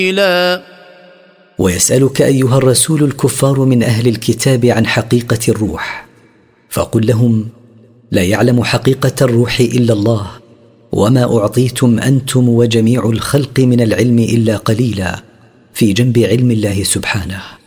ويسألك أيها الرسول الكفار من أهل الكتاب عن حقيقة الروح، فقل لهم: لا يعلم حقيقة الروح إلا الله، وما أعطيتم أنتم وجميع الخلق من العلم إلا قليلا في جنب علم الله سبحانه.